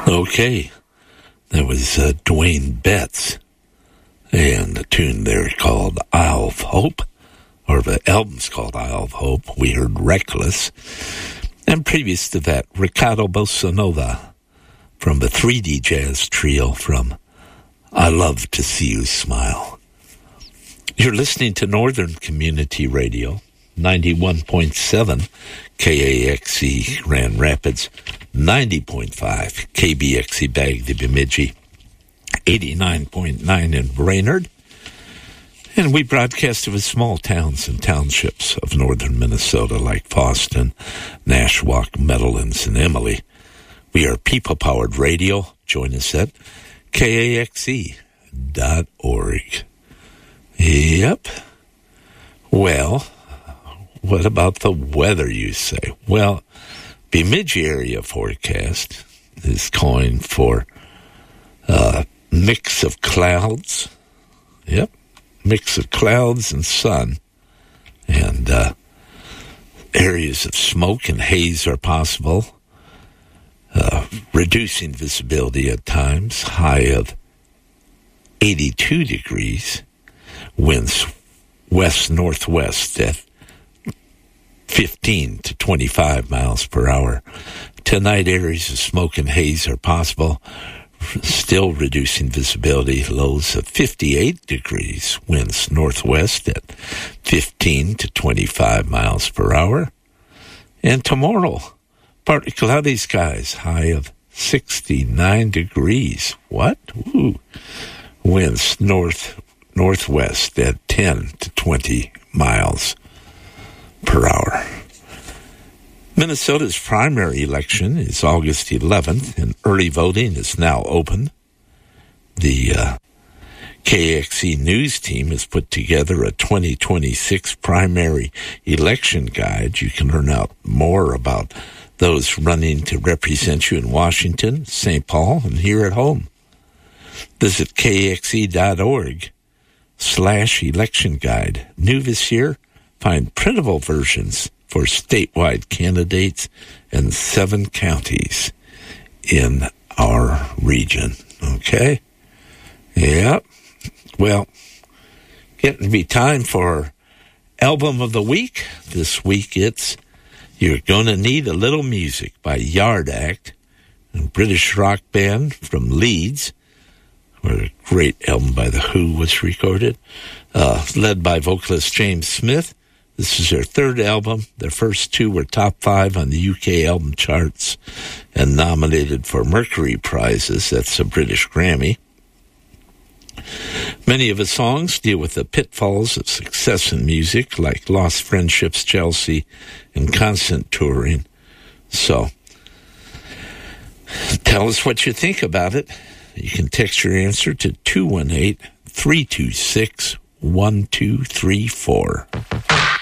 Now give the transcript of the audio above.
Okay, that was Dwayne Betts, and the tune there called Isle of Hope, or the album's called Isle of Hope. We heard Reckless, and previous to that, Ricardo Bossa Nova from the 3D Jazz Trio from I Love to See You Smile. You're listening to Northern Community Radio, 91.7 KAXE Grand Rapids, 90.5 KBXE Baghdad Bemidji, 89.9 in Brainerd, and we broadcast to the small towns and townships of northern Minnesota like Fosston, Nashwauk, Meadowlands, and Emily. We are people-powered radio. Join us at KAXE.org. Yep. Well, what about the weather, you say? Well, Bemidji area forecast is calling for a mix of clouds. Yep, mix of clouds and sun. And areas of smoke and haze are possible, reducing visibility at times, high of 82 degrees, winds west-northwest at 15 to 25 miles per hour. Tonight, areas of smoke and haze are possible, still reducing visibility, lows of 58 degrees, winds northwest at 15 to 25 miles per hour. And tomorrow, partly cloudy skies, high of 69 degrees. What? Ooh. Winds northwest at 10 to 20 miles per hour. Minnesota's primary election is August 11th, and early voting is now open. The KXE News team has put together a 2026 primary election guide. You can learn out more about those running to represent you in Washington, St. Paul, and here at home. Visit kxe.org/election guide. New this year, find printable versions for statewide candidates in 7 counties in our region. Okay? Yep. Well, getting to be time for Album of the Week. This week it's You're Gonna Need a Little Music by Yard Act, a British rock band from Leeds, where a great album by The Who was recorded, led by vocalist James Smith. This is their 3rd album. Their first 2 were top 5 on the UK album charts and nominated for Mercury Prizes. That's a British Grammy. Many of the songs deal with the pitfalls of success in music, like lost friendships, jealousy, and constant touring. So, tell us what you think about it. You can text your answer to 218-326-1234.